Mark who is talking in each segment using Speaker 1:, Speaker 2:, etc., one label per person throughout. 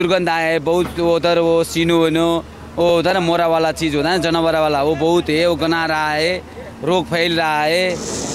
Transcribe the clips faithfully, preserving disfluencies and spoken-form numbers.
Speaker 1: दुर्गंध आया है बहुत, उधर वो सीनू वो उधर मोरा वाला चीज़ होता है ना, जानवर वाला, वो बहुत है, वो गना रहा है, रोग फैल रहा है।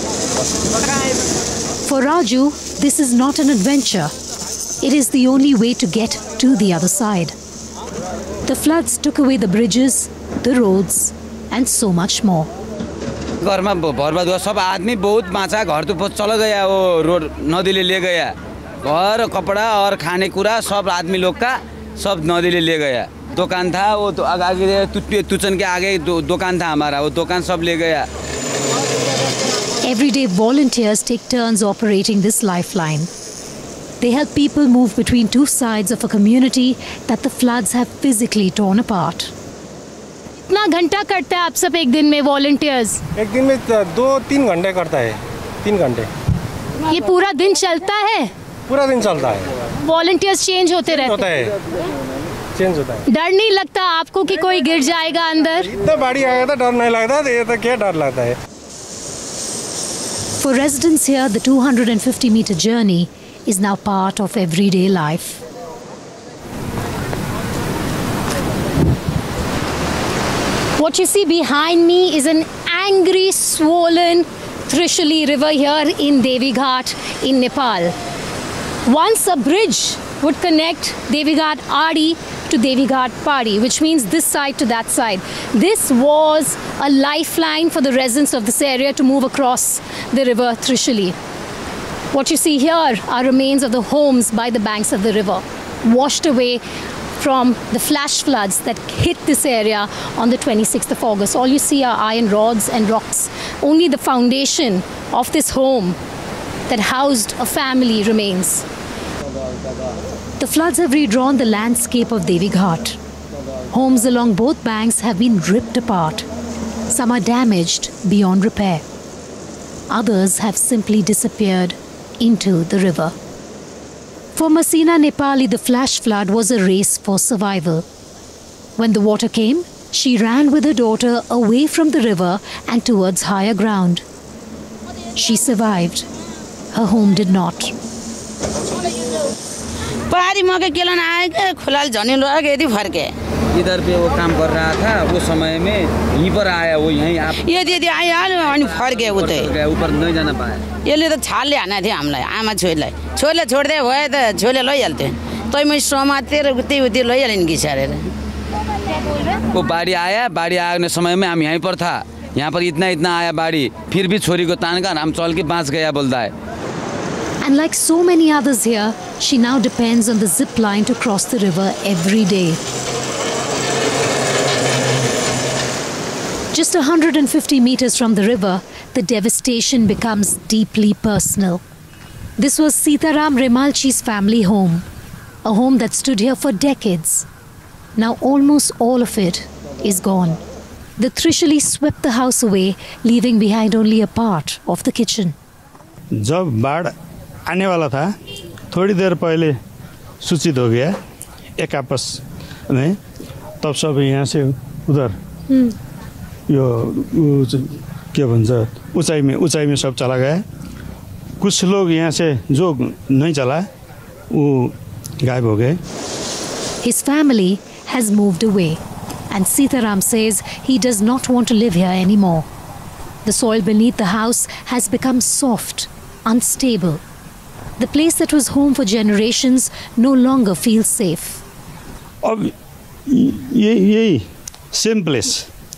Speaker 2: For Raju, this is not an adventure. It is the only way to get to the other side. The floods took away the bridges, the roads, and so much more.
Speaker 1: घर में बर्बाद हुआ, सब आदमी बहुत बाँचा, घर तो चला गया, वो रोड नदी ले ले गया, घर कपड़ा और खाने कुरा सब आदमी लोग का सब नदी ले ले गया। दुकान था वो तो आगे तुचन के आगे दुकान था हमारा, वो दुकान सब ले गया।
Speaker 2: Every day volunteers take turns operating this lifeline. They help people move between two sides of a community that the floods have physically torn apart.
Speaker 3: कितना घंटा करता है आप सब एक दिन में volunteers?
Speaker 4: एक दिन में दो तीन घंटे करता है, तीन घंटे।
Speaker 3: ये पूरा दिन चलता है?
Speaker 4: पूरा दिन चलता है।
Speaker 3: Volunteers चेंज होते रहते
Speaker 4: होता है, चेंज होता है।
Speaker 3: डर नहीं लगता आपको कि कोई गिर जाएगा अंदर?
Speaker 4: इतना बाढ़ आया था, डर नहीं लगता, ये तो क्या डर लगता है।
Speaker 2: For residents here, the two hundred fifty meter journey is now part of everyday life.
Speaker 3: What you see behind me is an angry, swollen Trishuli river here in Devi Ghat in Nepal. Once a bridge would connect Devi Ghat Adi to Devi Ghat Padi, which means this side to that side. This was a lifeline for the residents of this area to move across the river Trishuli. What you see here are remains of the homes by the banks of the river, washed away from the flash floods that hit this area on the twenty-sixth of August. All you see are iron rods and rocks. Only the foundation of this home that housed a family remains.
Speaker 2: The floods have redrawn the landscape of Devi Ghat. Homes along both banks have been ripped apart. Some are damaged beyond repair. Others have simply disappeared into the river. For Masina Nepali, the flash flood was a race for survival. When the water came, she ran with her daughter away from the river and towards higher ground. She survived. Her home did not.
Speaker 5: पहाड़ी मौके के लिए आए के खुलाल जाने लोग गए थे फर के
Speaker 1: इधर पे वो काम कर रहा था, वो समय में यहीं पर आया, वो यहीं आप
Speaker 5: ये दे दे आए यार अनि फर के उते
Speaker 1: ऊपर नहीं जाना पाया।
Speaker 5: ये ले तो छाल ले आना थे हमलाई आमा छोइलाई छोइले छोड़ दे भए त छोइले लइहाल्थे तै म समाते र उति उति लइहालिन् घिसारेर।
Speaker 1: वो बाढ़ी आया, बाढ़ी आने समय में हम यहीं पर था, यहाँ पर इतना इतना आया बाढ़ी, फिर भी छोरी को तान कर हम चल के बाँच गया बोलता है।
Speaker 2: And like so many others here, she now depends on the zip line to cross the river every day. Just one hundred fifty meters from the river, the devastation becomes deeply personal. This was Sitaram Remalchi's family home, a home that stood here for decades. Now almost all of it is gone. The Trishuli swept the house away, leaving behind only a part of the kitchen.
Speaker 4: जब बाढ़ आने वाला था, थोड़ी देर पहले सूचित हो गया एक आपस में, तब सब यहाँ से उधर यो क्या भन्छ ऊंचाई में ऊंचाई में सब चला गया। कुछ लोग यहाँ से जो नहीं चला वो गायब हो गए।
Speaker 2: His family has moved away, and Sitaram says he does not want to live here anymore. The soil beneath the house has become soft, unstable. The place that was home for generations no longer feels safe.
Speaker 4: अब ये यही same place.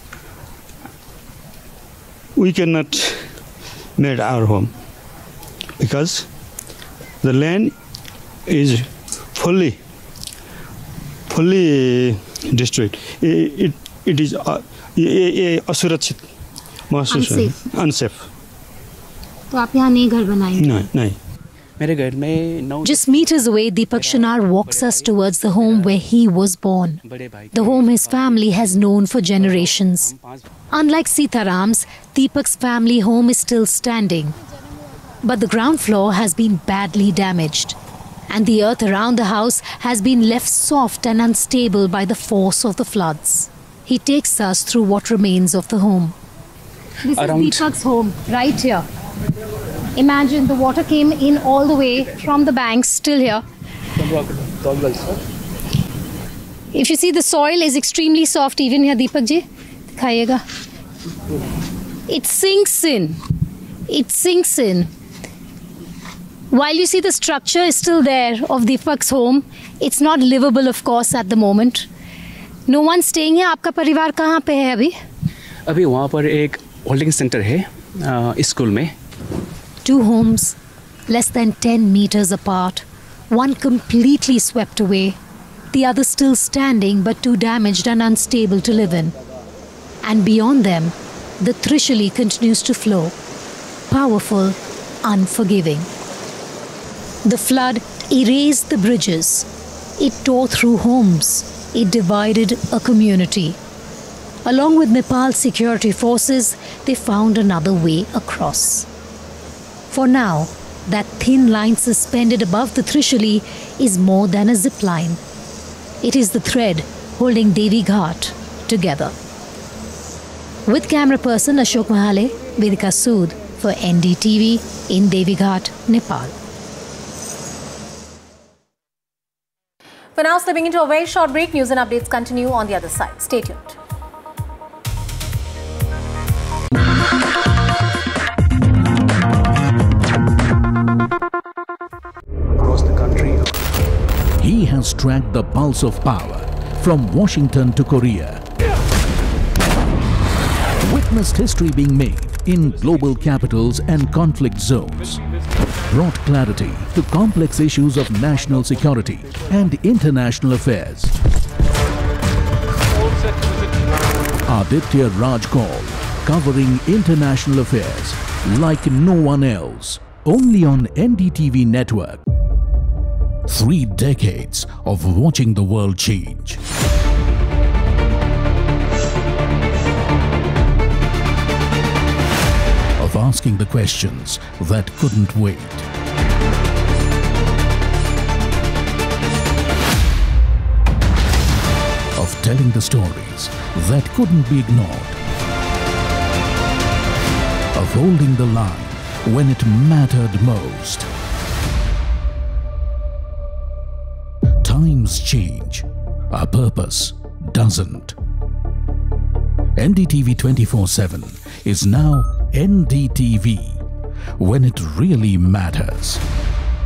Speaker 4: We cannot make our home because the land is fully fully destroyed. It it, it is uh, ये ये असुरक्षित महसूस है, unsafe.
Speaker 3: तो आप यहाँ नहीं घर बनाएंगे?
Speaker 4: नहीं नहीं।
Speaker 2: Just meters away, Deepak Shanar walks us towards the home where he was born. The home his family has known for generations. Unlike Sitaram's, Deepak's family home is still standing. But the ground floor has been badly damaged. And the earth around the house has been left soft and unstable by the force of the floods. He takes us through what remains of the home.
Speaker 3: This Around. is Deepak's home, right here. Imagine the water came in all the way from the banks, still here. If you see, the soil is extremely soft even here, Deepak ji. Dikhaiega. It sinks in. It sinks in. While you see the structure is still there of Deepak's home, it's not livable, of course, at the moment. No one staying here. आपका परिवार कहाँ पे है अभी?
Speaker 6: अभी वहाँ पर एक होल्डिंग सेंटर है स्कूल में.
Speaker 2: Two homes, less than ten meters apart, one completely swept away, the other still standing but too damaged and unstable to live in. And beyond them, the Trishuli continues to flow, powerful, unforgiving. The flood erased the bridges. It tore through homes. It divided a community. Along with Nepal's security forces, they found another way across. For now, that thin line suspended above the Trishuli is more than a zip line. It is the thread holding Devi Ghat together. With camera person Ashok Mahale, Vedika Sood for N D T V in Devi Ghat, Nepal.
Speaker 7: For now, slipping into a very short break, news and updates continue on the other side. Stay tuned.
Speaker 8: Across the country, he has tracked the pulse of power from Washington to Korea. Witnessed history being made in global capitals and conflict zones. Brought clarity to complex issues of national security and international affairs. Aditya Raj Kaul, covering international affairs like no one else, only on N D T V network. Three decades of watching the world change. Of asking the questions that couldn't wait. Of telling the stories that couldn't be ignored. Of holding the line when it mattered most. Times change, our purpose doesn't. N D T V twenty-four seven is now N D T V, when it really matters.